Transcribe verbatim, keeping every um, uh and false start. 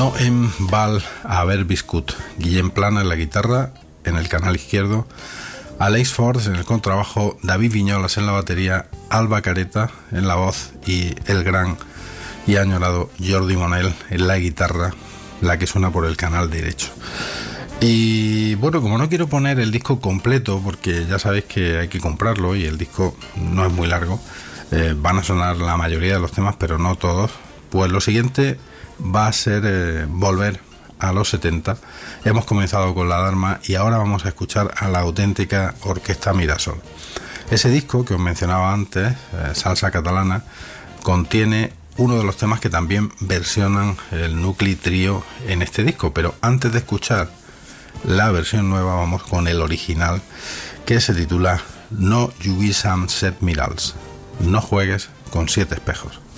No em val haver viscut. Guillem Plana en la guitarra, en el canal izquierdo, Aleix Forts en el contrabajo, David Viñolas en la batería, Alba Careta en la voz y el gran y añorado Jordi Monell en la guitarra, la que suena por el canal derecho. Y bueno, como no quiero poner el disco completo, porque ya sabéis que hay que comprarlo y el disco no es muy largo, eh, van a sonar la mayoría de los temas, pero no todos, pues lo siguiente va a ser eh, volver a los setenta. Hemos comenzado con La Dharma y ahora vamos a escuchar a la auténtica Orquesta Mirasol. Ese disco que os mencionaba antes, eh, Salsa Catalana, contiene uno de los temas que también versionan el Nucli Trio en este disco, pero antes de escuchar la versión nueva vamos con el original, que se titula No Juguis amb set mirals, no juegues con siete espejos.